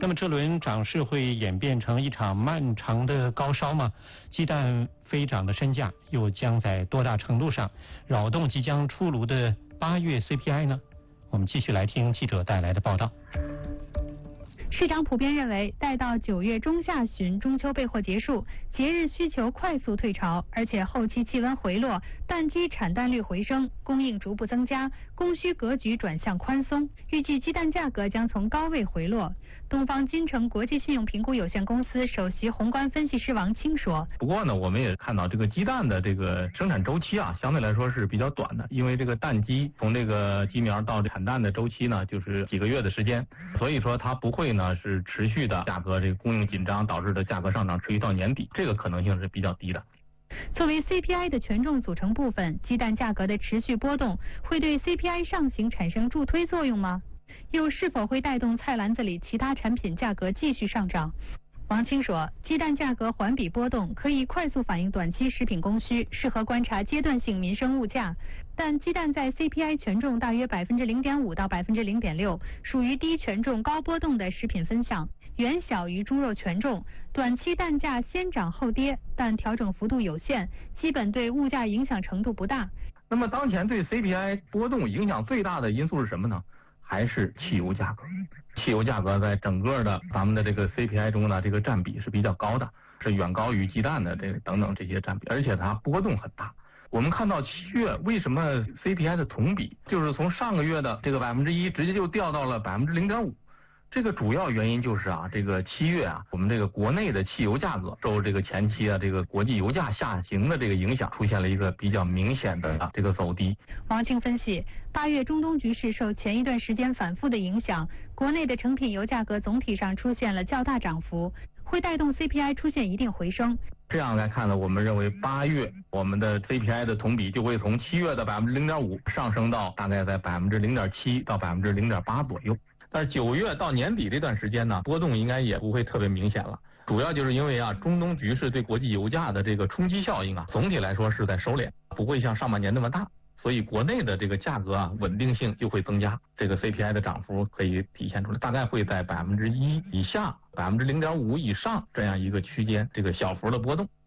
么这轮涨势会演变成一场漫长的高烧吗？鸡蛋飞涨的身价又将在多大程度上扰动即将出炉的8月 CPI 呢？我们继续来听记者带来的报道。 市场普遍认为，待到9月中下旬中秋备货结束，节日需求快速退潮，而且后期气温回落，蛋鸡产蛋率回升，供应逐步增加，供需格局转向宽松，预计鸡蛋价格将从高位回落。东方金城国际信用评估有限公司首席宏观分析师王清说：“ 不过呢，我们也看到这个鸡蛋的这个生产周期啊，相对来说是比较短的，因为这个蛋鸡从这个鸡苗到产蛋的周期呢，就是几个月的时间，所以说它不会呢是持续的价格这个供应紧张导致的价格上涨持续到年底，这个可能性是比较低的。” 作为 CPI 的权重组成部分，鸡蛋价格的持续波动会对 CPI 上行产生助推作用吗？又是否会带动菜篮子里其他产品价格继续上涨？王清说，鸡蛋价格环比波动可以快速反映短期食品供需，适合观察阶段性民生物价。但鸡蛋在 CPI 权重大约 0.5% 到 0.6%， 属于低权重高波动的食品分项，远小于猪肉权重。短期蛋价先涨后跌，但调整幅度有限，基本对物价影响程度不大。 那么当前对 CPI 波动影响最大的因素是什么呢？还是汽油价格。汽油价格在整个的咱们的这个 CPI 中呢，这个占比是比较高的，是远高于鸡蛋的这个等等这些占比，而且它波动很大。我们看到7月为什么 CPI 的同比就是从上个月的这个1%直接就掉到了0.5%。这个主要原因就是这个7月我们这个国内的汽油价格受这个前期这个国际油价下行的这个影响，出现了一个比较明显的这个走低。 王清分析，8月中东局势受前一段时间反复的影响，国内的成品油价格总体上出现了较大涨幅，会带动 CPI 出现一定回升。 这样来看呢，我们认为8月我们的 CPI 的同比就会从7月的0.5%上升到大概在0.7%到0.8%左右。但是9月到年底这段时间呢，波动应该也不会特别明显了，主要就是因为中东局势对国际油价的这个冲击效应总体来说是在收敛，不会像上半年那么大，所以国内的这个价格稳定性就会增加，这个 CPI 的涨幅可以体现出来，大概会在1%以下、0.5%以上这样一个区间，这个小幅的波动。